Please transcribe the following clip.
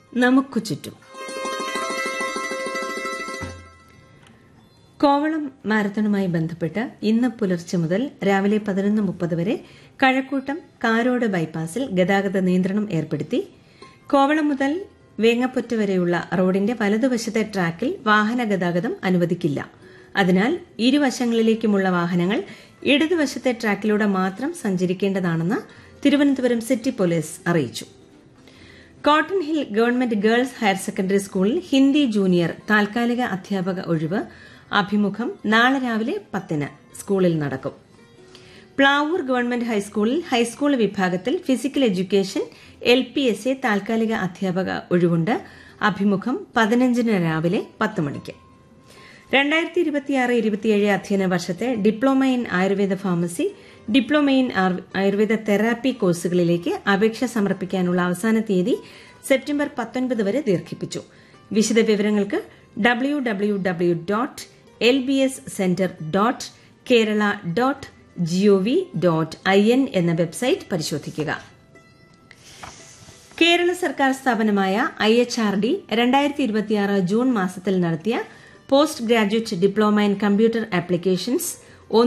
നമുക്കു ചുറ്റും. കോവളം മാരത്തണുമായി ബന്ധപ്പെട്ട് ഇന്ന് പുലർച്ചെ മുതൽ രാവിലെ 11:30 വരെ കഴക്കൂട്ടം കാരോട് ബൈപ്പാസിൽ ഗതാഗത നിയന്ത്രണം ഏർപ്പെടുത്തി. കോവളം മുതൽ വേങ്ങപ്പുറ്റ് വരെയുള്ള റോഡിന്റെ വലതുവശത്തെ ട്രാക്കിൽ വാഹന ഗതാഗതം അനുവദിക്കില്ല. അതിനാൽ ഇരുവശങ്ങളിലേക്കുമുള്ള വാഹനങ്ങൾ ഇടതുവശത്തെ ട്രാക്കിലൂടെ മാത്രം സഞ്ചരിക്കേണ്ടതാണെന്ന് തിരുവനന്തപുരം സിറ്റി പോലീസ് അറിയിച്ചു. Cotton hill government girls higher secondary സ്കൂളിൽ ഹിന്ദി ജൂനിയർ താൽക്കാലിക അധ്യാപക ഒഴിവ് അഭിമുഖം നാളെ രാവിലെ 10-ന് സ്കൂളിൽ നടക്കും. പ്ലാവൂർ ഗവൺമെന്റ് ഹൈസ്കൂളിൽ ഹൈസ്കൂൾ വിഭാഗത്തിൽ ഫിസിക്കൽ എഡ്യൂക്കേഷൻ LPSA താൽക്കാലിക അധ്യാപക ഒഴിവുണ്ട്. അഭിമുഖം 15-ന് രാവിലെ 10 മണിക്ക്. 2026-27 അധ്യയന വർഷത്തെ diploma in Ayurveda pharmacy, diploma in Ayurveda therapy കോഴ്സുകളിലേക്ക് അപേക്ഷ സമർപ്പിക്കാനുള്ള അവസാന തീയതി സെപ്റ്റംബർ 19 വരെ ദീർഘിപ്പിച്ചു. വിശദവിവരങ്ങൾക്ക് www.lbscenter.kerala.gov.in എന്ന വെബ്സൈറ്റ് പരിശോധിക്കുക. കേരള സർക്കാർ സ്ഥാപനമായ IHRD 2026 ജൂൺ മാസത്തിൽ നടത്തിയ post graduate diploma in computer applications